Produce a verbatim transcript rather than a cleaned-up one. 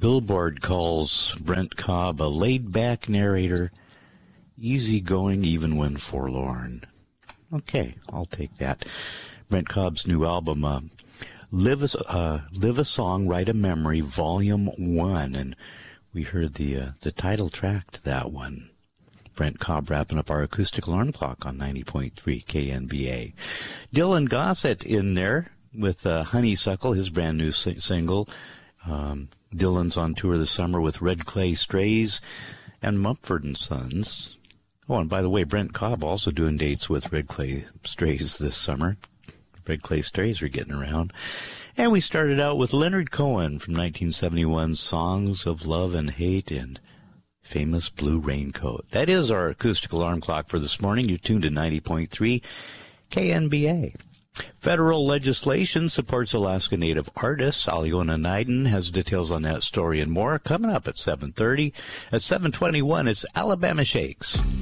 Billboard calls Brent Cobb a laid-back narrator, easygoing even when forlorn. Okay, I'll take that. Brent Cobb's new album, uh, Live a, uh, Live a Song, Write a Memory, Volume one, and we heard the uh, the title track to that one. Brent Cobb wrapping up our acoustic alarm clock on ninety point three K N B A. Dylan Gossett in there with uh, Honeysuckle, his brand new si- single. Um, Dylan's on tour this summer with Red Clay Strays and Mumford and Sons. Oh, and by the way, Brent Cobb also doing dates with Red Clay Strays this summer. Red Clay Strays are getting around. And we started out with Leonard Cohen from nineteen seventy-one's Songs of Love and Hate and Famous Blue Raincoat. That is our acoustic alarm clock for this morning. You're tuned to ninety point three K N B A. Federal legislation supports Alaska Native artists. Aliona Naiden has details on that story and more coming up at seven thirty. At seven twenty-one, it's Alabama Shakes.